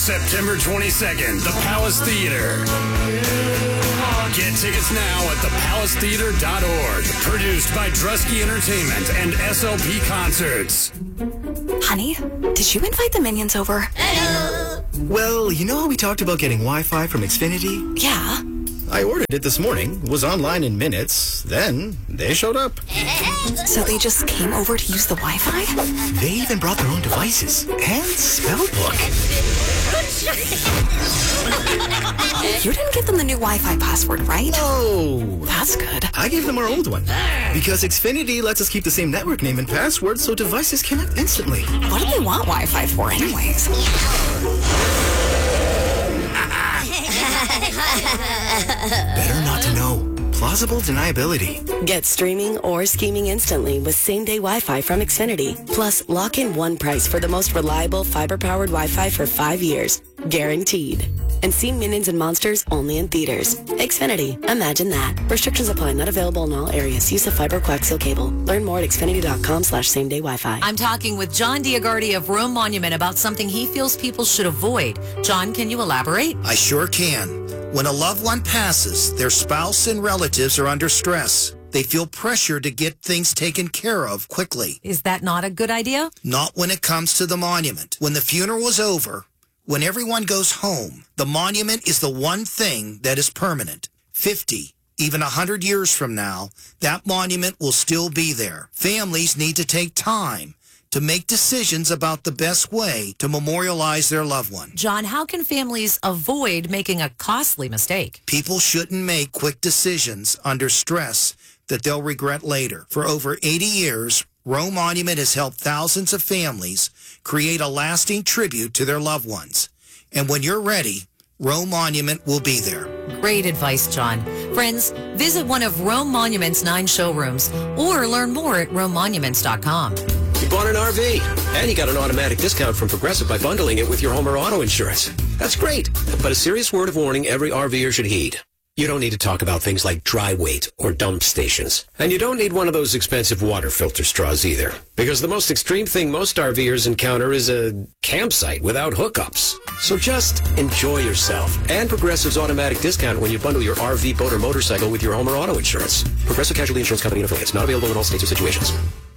September 22nd, the Palace Theater. Get tickets now at thepalacetheater.org. Produced by Drusky Entertainment and SLP Concerts. Honey, did you invite the minions over? Hello. Well, you know how we talked about getting Wi-Fi from Xfinity? Yeah. I ordered it this morning, was online in minutes, then they showed up. So they just came over to use the Wi-Fi? They even brought their own devices and spell book. You didn't give them the new Wi-Fi password, right? No. That's good. I gave them our old one. Because Xfinity lets us keep the same network name and password so devices connect instantly. What do they want Wi-Fi for anyways? Better not to know. Plausible deniability. Get streaming or scheming instantly with same-day Wi-Fi from Xfinity. Plus, lock in one price for the most reliable fiber-powered Wi-Fi for 5 years. Guaranteed. And see Minions and Monsters only in theaters. Xfinity. Imagine that. Restrictions apply. Not available in all areas. Use of fiber coaxial cable. Learn more at xfinity.com/same-day Wi-Fi. I'm talking with John Diagardi of Rome Monument about something he feels people should avoid. John, can you elaborate? I sure can. When a loved one passes, their spouse and relatives are under stress. They feel pressure to get things taken care of quickly. Is that not a good idea? Not when it comes to the monument. When the funeral is over, when everyone goes home, the monument is the one thing that is permanent. 50, even 100 years from now, that monument will still be there. Families need to take time to make decisions about the best way to memorialize their loved one. John, how can families avoid making a costly mistake? People shouldn't make quick decisions under stress that they'll regret later. For over 80 years, Rome Monument has helped thousands of families create a lasting tribute to their loved ones. And when you're ready, Rome Monument will be there. Great advice, John. Friends, visit one of Rome Monument's 9 showrooms or learn more at romemonuments.com. You bought an RV, and you got an automatic discount from Progressive by bundling it with your home or auto insurance. That's great, but a serious word of warning every RVer should heed. You don't need to talk about things like dry weight or dump stations. And you don't need one of those expensive water filter straws either. Because the most extreme thing most RVers encounter is a campsite without hookups. So just enjoy yourself. And Progressive's automatic discount when you bundle your RV, boat, or motorcycle with your home or auto insurance. Progressive Casualty Insurance Company and affiliates. Not available in all states or situations.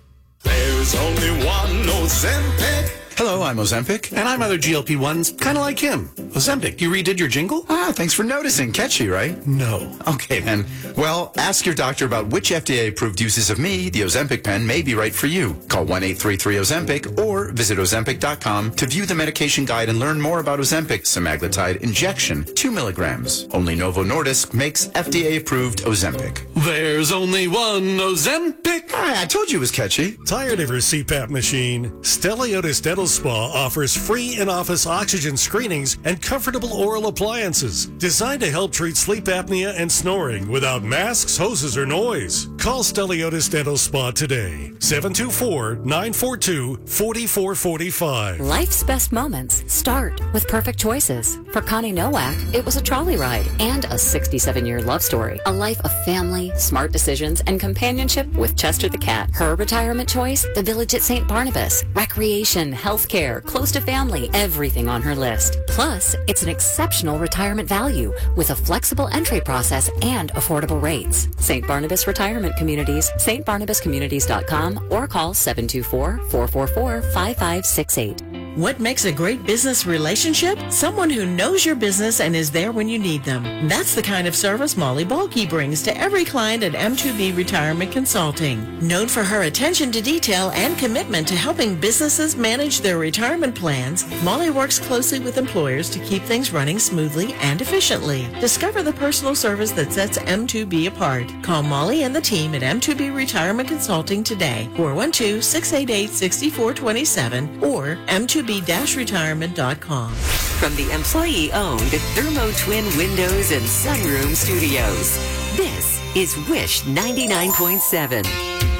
There's only one Ozempic. Hello, I'm Ozempic. And I'm other GLP-1s, kind of like him. Ozempic, you redid your jingle? Ah, thanks for noticing. Catchy, right? No. Okay, then. Well, ask your doctor about which FDA-approved uses of me, the Ozempic pen, may be right for you. Call 1-833-OZEMPIC or visit Ozempic.com to view the medication guide and learn more about Ozempic semaglutide injection, 2 milligrams. Only Novo Nordisk makes FDA-approved Ozempic. There's only one Ozempic. I told you it was catchy. Tired of your CPAP machine? Steliotis Dental Spa offers free in-office oxygen screenings and comfortable oral appliances designed to help treat sleep apnea and snoring without masks, hoses, or noise. Call Steliotis Dental Spa today. 724-942-4445. Life's best moments start with perfect choices. For Connie Nowak, it was a trolley ride and a 67-year love story. A life of family, smart decisions, and companionship with Chester the cat. Her retirement choice, the village at St. Barnabas. Recreation, healthcare, close to family, everything on her list. Plus, it's an exceptional retirement value with a flexible entry process and affordable rates. St. Barnabas Retirement Communities, stbarnabascommunities.com or call 724-444-5568. What makes a great business relationship? Someone who knows your business and is there when you need them. That's the kind of service Molly Balke brings to every client at M2B Retirement Consulting. Known for her attention to detail and commitment to helping businesses manage their retirement plans, Molly works closely with employers to keep things running smoothly and efficiently. Discover the personal service that sets M2B apart. Call Molly and the team at M2B Retirement Consulting today, 412-688-6427 or m2b-retirement.com. From the employee-owned Thermo Twin Windows and Sunroom Studios, this is Wish 99.7.